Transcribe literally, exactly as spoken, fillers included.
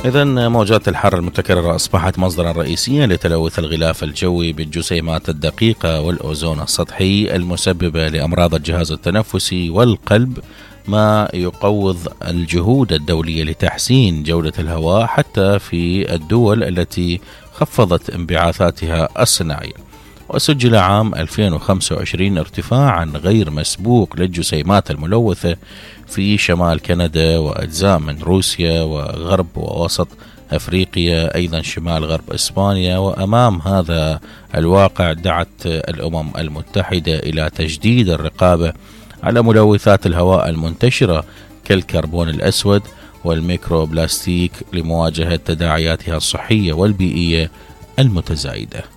إذن موجات الحر المتكررة أصبحت مصدرا رئيسيا لتلوث الغلاف الجوي بالجسيمات الدقيقة والأوزون السطحي المسببة لأمراض الجهاز التنفسي والقلب، ما يقوض الجهود الدولية لتحسين جودة الهواء حتى في الدول التي خفضت انبعاثاتها الصناعية. وسجل عام ألفين وخمسة وعشرين ارتفاعا غير مسبوق للجسيمات الملوثة في شمال كندا وأجزاء من روسيا وغرب ووسط أفريقيا، أيضا شمال غرب إسبانيا. وأمام هذا الواقع دعت الأمم المتحدة إلى تجديد الرقابة على ملوثات الهواء المنتشرة كالكربون الأسود والميكروبلاستيك لمواجهة تداعياتها الصحية والبيئية المتزايدة.